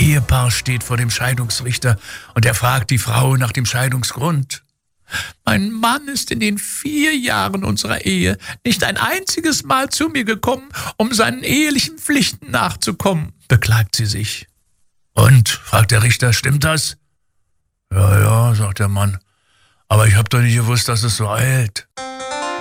Ehepaar steht vor dem Scheidungsrichter und er fragt die Frau nach dem Scheidungsgrund. Mein Mann ist in den 4 Jahren unserer Ehe nicht ein einziges Mal zu mir gekommen, um seinen ehelichen Pflichten nachzukommen, beklagt sie sich. Und, fragt der Richter, stimmt das? Ja, sagt der Mann, aber ich habe doch nicht gewusst, dass es so eilt.